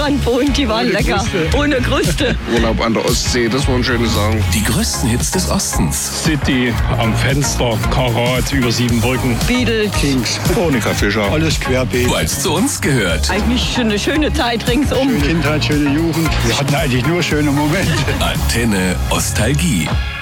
Strand wohnt, die waren lecker. Ohne Kruste. Urlaub an der Ostsee, das waren schöne Sachen. Die größten Hits des Ostens. City, am Fenster, Karat, über 7 Brücken. Beatles. Kings, Veronika Fischer. Alles querbeet. Weil es zu uns gehört. Eigentlich eine schöne Zeit ringsum. Schöne Kindheit, schöne Jugend. Wir hatten eigentlich nur schöne Momente. Antenne Ostalgie.